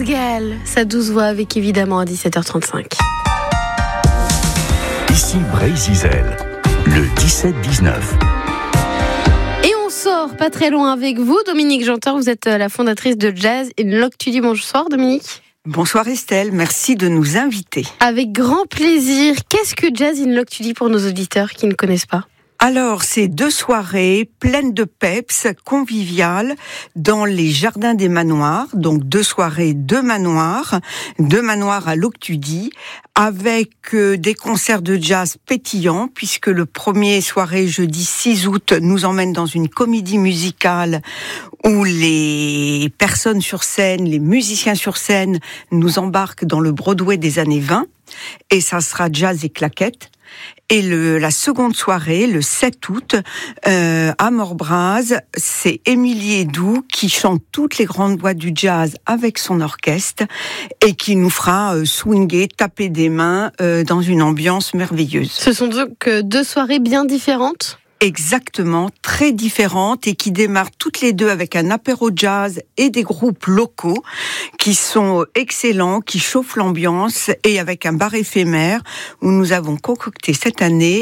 régale sa douce voix avec évidemment à 17h35. Ici Brésil, le 17-19. Et on sort pas très loin avec vous, Dominique Jantor, vous êtes la fondatrice de Jazz in Loctudy. Bonsoir Dominique. Bonsoir Estelle, merci de nous inviter. Avec grand plaisir. Qu'est-ce que Jazz in Loctudy pour nos auditeurs qui ne connaissent pas ? Alors, c'est 2 soirées pleines de peps, conviviales, dans les jardins des manoirs. Donc 2 soirées, 2 manoirs à Loctudy, avec des concerts de jazz pétillants, puisque le premier soirée, jeudi 6 août, nous emmène dans une comédie musicale où les personnes sur scène, les musiciens sur scène, nous embarquent dans le Broadway des années 20, et ça sera jazz et claquettes. Et la seconde soirée, le 7 août, à Morbraz, c'est Émilie Edoux qui chante toutes les grandes voix du jazz avec son orchestre et qui nous fera swinger, taper des mains dans une ambiance merveilleuse. Ce sont donc 2 soirées bien différentes ? Exactement, très différentes et qui démarrent toutes les 2 avec un apéro jazz et des groupes locaux qui sont excellents, qui chauffent l'ambiance, et avec un bar éphémère où nous avons concocté cette année